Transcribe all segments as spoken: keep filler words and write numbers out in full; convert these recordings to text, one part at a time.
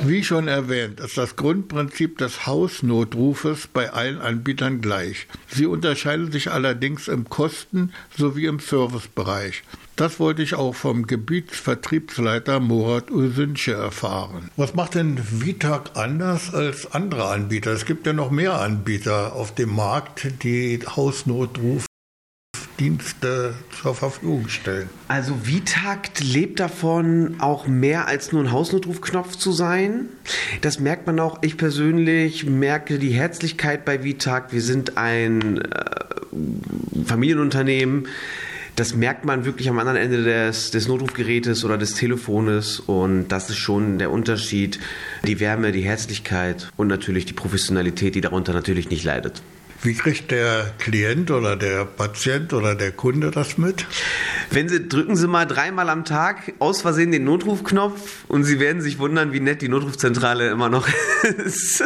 Wie schon erwähnt, ist das Grundprinzip des Hausnotrufes bei allen Anbietern gleich. Sie unterscheiden sich allerdings im Kosten- sowie im Servicebereich. Das wollte ich auch vom Gebietsvertriebsleiter Murat Usünce erfahren. Was macht denn Vitag anders als andere Anbieter? Es gibt ja noch mehr Anbieter auf dem Markt, die Hausnotrufdienste zur Verfügung stellen. Also Vitag lebt davon, auch mehr als nur ein Hausnotrufknopf zu sein. Das merkt man auch. Ich persönlich merke die Herzlichkeit bei Vitag. Wir sind ein äh, Familienunternehmen. Das merkt man wirklich am anderen Ende des, des Notrufgerätes oder des Telefones, und das ist schon der Unterschied. Die Wärme, die Herzlichkeit und natürlich die Professionalität, die darunter natürlich nicht leidet. Wie kriegt der Klient oder der Patient oder der Kunde das mit? Wenn Sie drücken Sie mal dreimal am Tag aus Versehen den Notrufknopf und Sie werden sich wundern, wie nett die Notrufzentrale immer noch ist.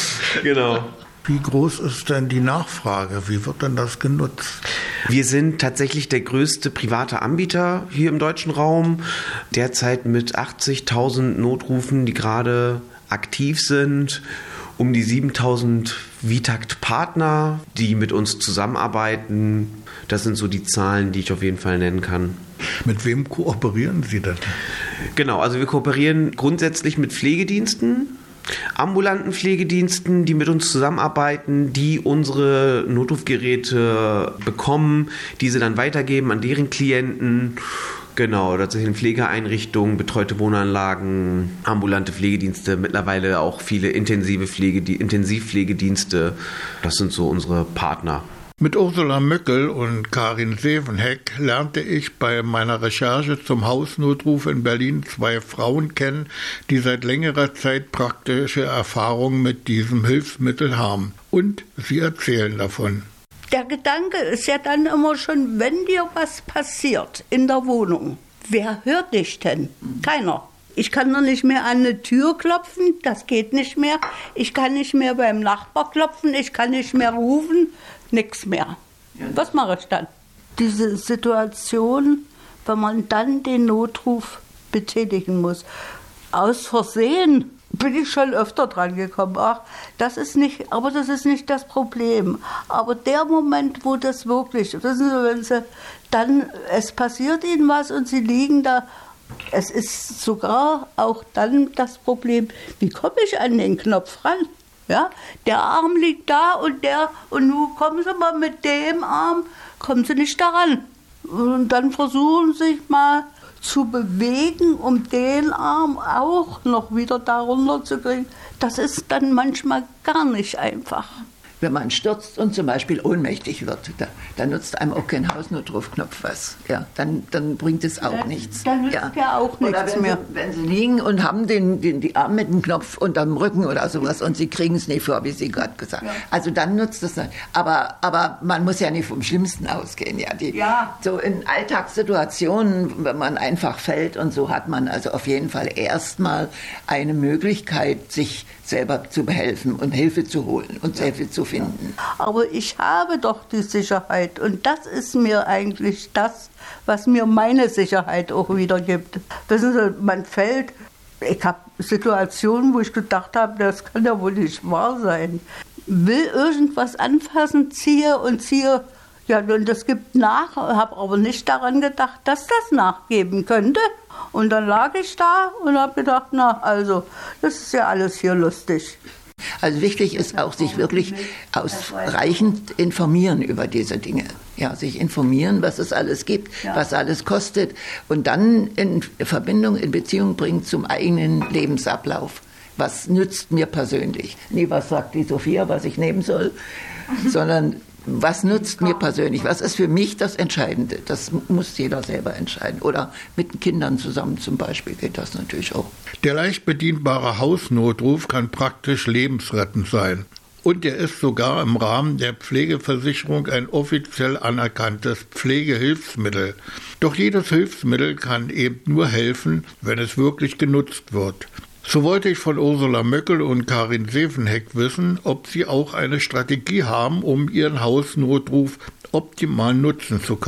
Genau. Wie groß ist denn die Nachfrage? Wie wird denn das genutzt? Wir sind tatsächlich der größte private Anbieter hier im deutschen Raum. Derzeit mit achtzigtausend Notrufen, die gerade aktiv sind. Um die siebentausend Vitag-Partner, die mit uns zusammenarbeiten. Das sind so die Zahlen, die ich auf jeden Fall nennen kann. Mit wem kooperieren Sie denn? Genau, also wir kooperieren grundsätzlich mit Pflegediensten, ambulanten Pflegediensten, die mit uns zusammenarbeiten, die unsere Notrufgeräte bekommen, diese dann weitergeben an deren Klienten. Genau, tatsächlich in Pflegeeinrichtungen, betreute Wohnanlagen, ambulante Pflegedienste, mittlerweile auch viele intensive Pflege, die Intensivpflegedienste. Das sind so unsere Partner. Mit Ursula Möckel und Karin Sevenheck lernte ich bei meiner Recherche zum Hausnotruf in Berlin zwei Frauen kennen, die seit längerer Zeit praktische Erfahrungen mit diesem Hilfsmittel haben. Und sie erzählen davon. Der Gedanke ist ja dann immer schon, wenn dir was passiert in der Wohnung, wer hört dich denn? Keiner. Ich kann noch nicht mehr an eine Tür klopfen, das geht nicht mehr. Ich kann nicht mehr beim Nachbar klopfen, ich kann nicht mehr rufen, nichts mehr. Was mache ich dann? Diese Situation, wenn man dann den Notruf betätigen muss, aus Versehen bin ich schon öfter dran gekommen. Ach, das ist nicht, aber das ist nicht das Problem. Aber der Moment, wo das wirklich, wissen Sie, wenn Sie dann, es passiert Ihnen was und Sie liegen da, es ist sogar auch dann das Problem, wie komme ich an den Knopf ran? Ja, der Arm liegt da und der, und nun kommen Sie mal mit dem Arm, kommen Sie nicht daran. Und dann versuchen Sie sich mal zu bewegen, um den Arm auch noch wieder darunter zu kriegen. Das ist dann manchmal gar nicht einfach. Wenn man stürzt und zum Beispiel ohnmächtig wird, da, da nutzt einem auch kein Hausnotrufknopf was. Ja, dann, dann bringt es auch dann, nichts. Dann nützt ja, ja auch nichts oder wenn mehr. Sie, wenn Sie liegen und haben den, den, die Arme mit dem Knopf unterm Rücken oder sowas und Sie kriegen es nicht vor, wie Sie gerade gesagt haben. Ja. Also dann nutzt es nicht. Aber, aber man muss ja nicht vom Schlimmsten ausgehen. Ja. Die, ja. So in Alltagssituationen, wenn man einfach fällt und so, hat man also auf jeden Fall erstmal eine Möglichkeit, sich selber zu behelfen und Hilfe zu holen und Hilfe zu finden. Aber ich habe doch die Sicherheit und das ist mir eigentlich das, was mir meine Sicherheit auch wieder gibt. Wissen Sie, man fällt, ich habe Situationen, wo ich gedacht habe, das kann ja wohl nicht wahr sein. Will irgendwas anfassen, ziehe und ziehe, ja, und das gibt nach, habe aber nicht daran gedacht, dass das nachgeben könnte. Und dann lag ich da und habe gedacht, na, also, das ist ja alles hier lustig. Also wichtig ist auch, sich wirklich ausreichend informieren über diese Dinge. Ja, sich informieren, was es alles gibt, ja. was alles kostet und dann in Verbindung, in Beziehung bringen zum eigenen Lebensablauf. Was nützt mir persönlich? Nie, was sagt die Sophia, was ich nehmen soll, sondern was nützt mir persönlich? Was ist für mich das Entscheidende? Das muss jeder selber entscheiden. Oder mit den Kindern zusammen zum Beispiel geht das natürlich auch. Der leicht bedienbare Hausnotruf kann praktisch lebensrettend sein. Und er ist sogar im Rahmen der Pflegeversicherung ein offiziell anerkanntes Pflegehilfsmittel. Doch jedes Hilfsmittel kann eben nur helfen, wenn es wirklich genutzt wird. So wollte ich von Ursula Möckel und Karin Sevenheck wissen, ob sie auch eine Strategie haben, um ihren Hausnotruf optimal nutzen zu können.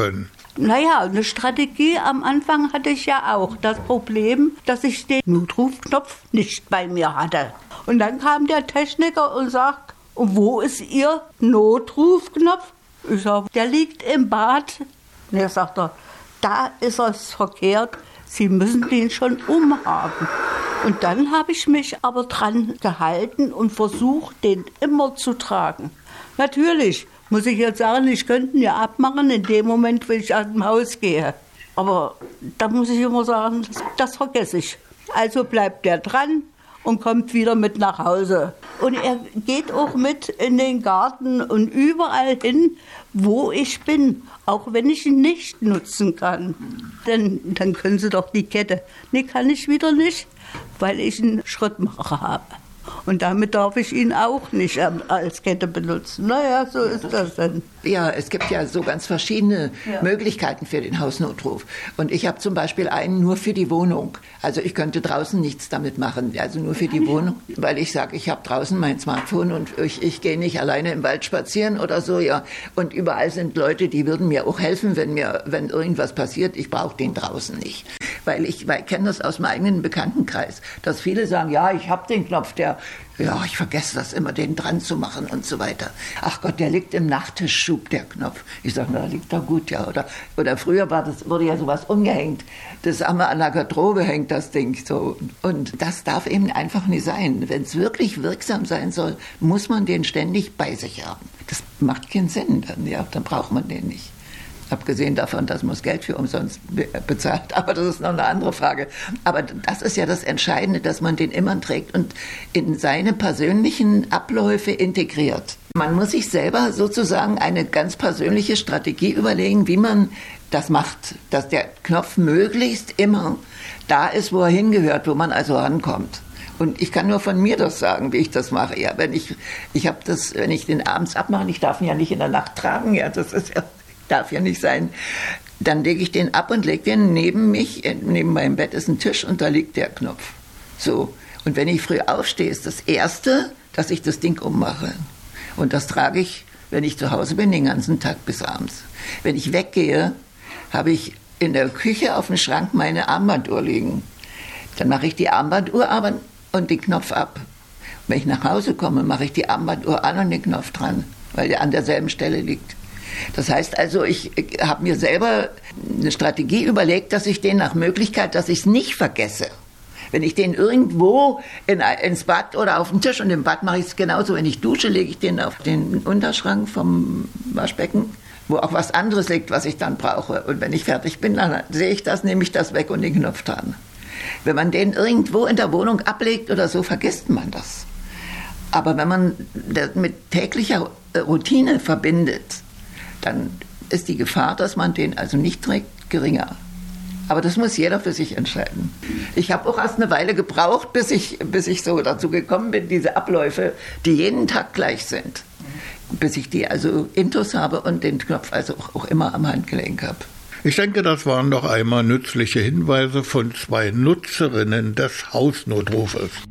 Naja, eine Strategie am Anfang hatte ich ja auch. Das Problem, dass ich den Notrufknopf nicht bei mir hatte. Und dann kam der Techniker und sagt, und wo ist Ihr Notrufknopf? Ich sage, der liegt im Bad. Und er sagt, er, da ist es verkehrt, Sie müssen den schon umhaben. Und dann habe ich mich aber dran gehalten und versucht, den immer zu tragen. Natürlich muss ich jetzt sagen, ich könnte ihn ja abmachen in dem Moment, wenn ich aus dem Haus gehe. Aber da muss ich immer sagen, das, das vergesse ich. Also bleibt der dran und kommt wieder mit nach Hause. Und er geht auch mit in den Garten und überall hin, wo ich bin, auch wenn ich ihn nicht nutzen kann. Denn dann können Sie doch die Kette. Nee, kann ich wieder nicht, weil ich einen Schrittmacher habe. Und damit darf ich ihn auch nicht als Kette benutzen. Naja, so ist das dann. Ja, es gibt ja so ganz verschiedene ja. Möglichkeiten für den Hausnotruf. Und ich habe zum Beispiel einen nur für die Wohnung. Also ich könnte draußen nichts damit machen, also nur für die Wohnung. Weil ich sage, ich habe draußen mein Smartphone und ich, ich gehe nicht alleine im Wald spazieren oder so. Ja. Und überall sind Leute, die würden mir auch helfen, wenn mir, wenn irgendwas passiert. Ich brauche den draußen nicht. Weil ich, weil ich kenne das aus meinem eigenen Bekanntenkreis, dass viele sagen, ja, ich habe den Knopf, der, ja, ich vergesse das immer, den dran zu machen und so weiter. Ach Gott, der liegt im Nachttischschub, der Knopf. Ich sage, na, liegt doch gut, ja. Oder, oder früher war das, wurde ja sowas umgehängt. Das haben wir an der Garderobe hängt, das Ding so. Und das darf eben einfach nicht sein. Wenn es wirklich wirksam sein soll, muss man den ständig bei sich haben. Das macht keinen Sinn, dann, ja, dann braucht man den nicht. Abgesehen davon, dass man das Geld für umsonst bezahlt. Aber das ist noch eine andere Frage. Aber das ist ja das Entscheidende, dass man den immer trägt und in seine persönlichen Abläufe integriert. Man muss sich selber sozusagen eine ganz persönliche Strategie überlegen, wie man das macht, dass der Knopf möglichst immer da ist, wo er hingehört, wo man also rankommt. Und ich kann nur von mir das sagen, wie ich das mache. Ja, wenn ich, ich habe das, wenn ich den abends abmache, ich darf ihn ja nicht in der Nacht tragen, ja, das ist ja darf ja nicht sein. Dann lege ich den ab und lege den neben mich, neben meinem Bett ist ein Tisch und da liegt der Knopf. So. Und wenn ich früh aufstehe, ist das Erste, dass ich das Ding ummache. Und das trage ich, wenn ich zu Hause bin, den ganzen Tag bis abends. Wenn ich weggehe, habe ich in der Küche auf dem Schrank meine Armbanduhr liegen. Dann mache ich die Armbanduhr an und den Knopf ab. Wenn ich nach Hause komme, mache ich die Armbanduhr an und den Knopf dran, weil der an derselben Stelle liegt. Das heißt also, ich habe mir selber eine Strategie überlegt, dass ich den nach Möglichkeit, dass ich es nicht vergesse. Wenn ich den irgendwo in, ins Bad oder auf den Tisch, und im Bad mache ich es genauso, wenn ich dusche, lege ich den auf den Unterschrank vom Waschbecken, wo auch was anderes liegt, was ich dann brauche. Und wenn ich fertig bin, dann sehe ich das, nehme ich das weg und den Knopf dran. Wenn man den irgendwo in der Wohnung ablegt oder so, vergisst man das. Aber wenn man das mit täglicher Routine verbindet, dann ist die Gefahr, dass man den also nicht trägt, geringer. Aber das muss jeder für sich entscheiden. Ich habe auch erst eine Weile gebraucht, bis ich, bis ich so dazu gekommen bin, diese Abläufe, die jeden Tag gleich sind, bis ich die also intus habe und den Knopf also auch, auch immer am Handgelenk habe. Ich denke, das waren doch einmal nützliche Hinweise von zwei Nutzerinnen des Hausnotrufes.